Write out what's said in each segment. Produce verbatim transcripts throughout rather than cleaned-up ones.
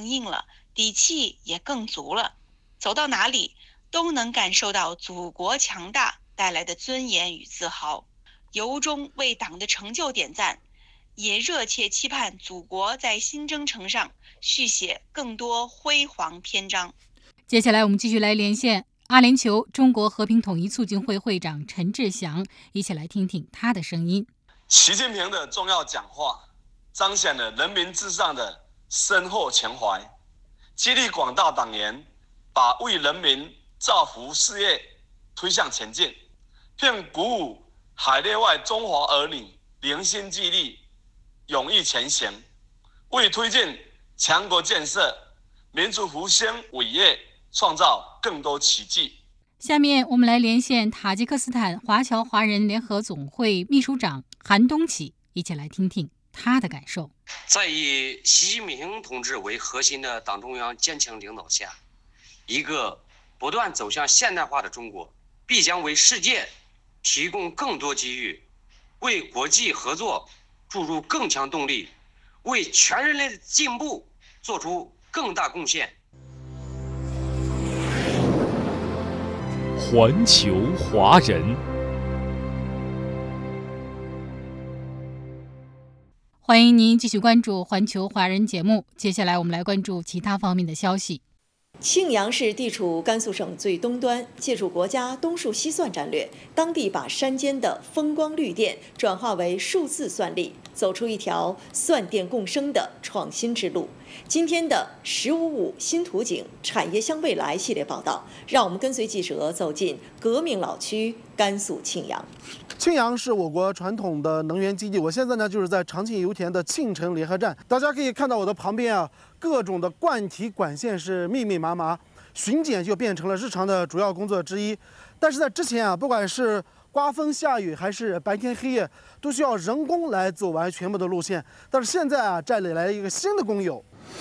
更硬了，底气也更足了，走到哪里都能感受到祖国强大带来的尊严与自豪，由衷为党的成就点赞，也热切期盼祖国在新征程上续写更多辉煌篇章。 接下来我们继续来连线阿联酋中国和平统一促进会会长陈志祥，一起来听听他的声音。 习近平的重要讲话彰显了人民至上的深厚情怀，激励广大党员把为人民造福事业推向前进，并鼓舞海内外中华儿女凝心聚力，勇毅前行，为推进强国建设、民族复兴伟业创造更多奇迹。 下面我们来连线塔吉克斯坦华侨华人联合总会秘书长韩东起，一起来听听他的感受。 在以习近平同志为核心的党中央坚强领导下，一个不断走向现代化的中国必将为世界提供更多机遇，为国际合作注入更强动力，为全人类的进步做出更大贡献。 环球华人， 欢迎您继续关注环球华人节目。接下来我们来关注其他方面的消息。 庆阳市地处甘肃省最东端，借助国家东数西算战略，当地把山间的风光绿电转化为数字算力，走出一条算电共生的创新之路。今天的“十五五”新图景产业向未来系列报道，让我们跟随记者走进革命老区甘肃庆阳。 庆阳是我国传统的能源基地，我现在呢就是在长庆油田的庆城联合站，大家可以看到我的旁边啊，各种的灌体管线是密密麻麻，巡检就变成了日常的主要工作之一。但是在之前啊，不管是刮风下雨还是白天黑夜，都需要人工来走完全部的路线。但是现在啊，这里来了一个新的工友。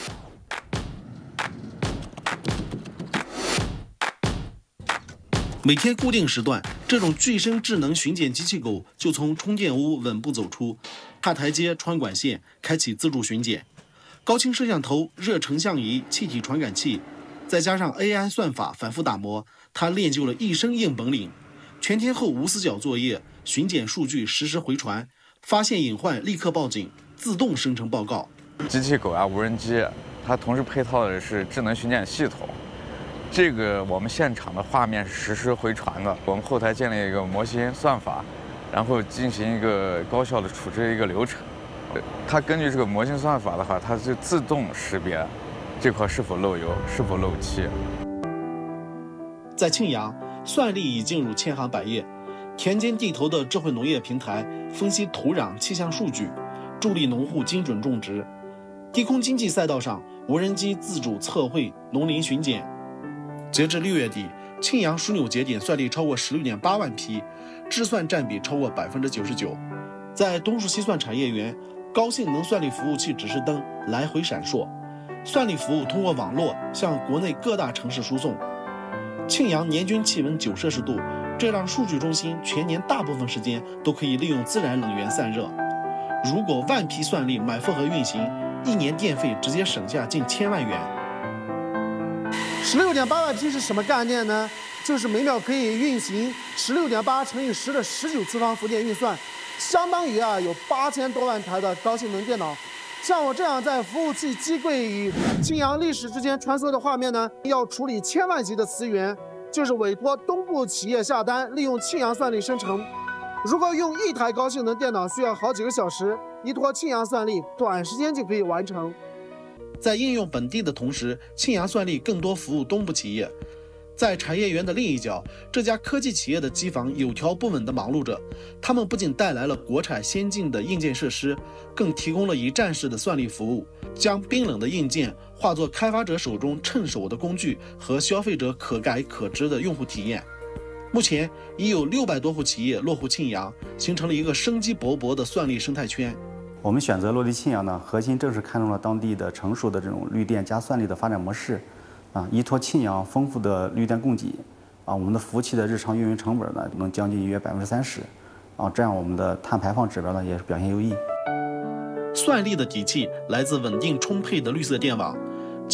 每天固定时段，这种具身智能巡检机器狗就从充电屋稳步走出，踏台阶、穿管线，开启自助巡检。高清摄像头、热成像仪、气体传感器，再加上 A I 算法反复打磨，它练就了一身硬本领。全天候无死角作业，巡检数据实时回传，发现隐患立刻报警，自动生成报告。 机器狗啊，无人机，它同时配套的是智能巡检系统。这个我们现场的画面是实时回传的，我们后台建立一个模型算法，然后进行一个高效的处置一个流程。它根据这个模型算法的话，它就自动识别这块是否漏油，是否漏气。在庆阳，算力已进入千行百业，田间地头的智慧农业平台分析土壤气象数据，助力农户精准种植。低空经济赛道上，无人机自主测绘农林巡检。截至六月底，庆阳枢纽节点算力超过十六点八万批，智算占比超过百分之九十九。在东数西算产业园，高性能算力服务器指示灯来回闪烁，算力服务通过网络向国内各大城市输送。庆阳年均气温九摄氏度，这让数据中心全年大部分时间都可以利用自然冷源散热。如果万批算力满负荷运行，一年电费直接省下近千万元。十六点八万匹是什么概念呢？就是每秒可以运行十六点八乘以十的十九次方伏电运算，相当于啊有八千多万台的高性能电脑。像我这样在服务器机柜与庆阳历史之间穿梭的画面呢，要处理千万级的词源，就是委托东部企业下单，利用庆阳算力生成。如果用一台高性能电脑需要好几个小时，依托庆阳算力，短时间就可以完成。在应用本地的同时，庆阳算力更多服务东部企业。在产业园的另一角，这家科技企业的机房有条不紊地忙碌着。他们不仅带来了国产先进的硬件设施，更提供了一站式的算力服务，将冰冷的硬件化作开发者手中趁手的工具和消费者可改可知的用户体验。目前已有六百多户企业落户庆阳，形成了一个生机勃勃的算力生态圈。 我们选择落地庆阳呢，核心正是看中了当地的成熟的这种绿电加算力的发展模式，啊，依托庆阳丰富的绿电供给，啊，我们的服务器的日常运营成本呢能将近约百分之三十，啊，这样我们的碳排放指标呢也是表现优异。 算力的底气来自稳定充沛的绿色电网，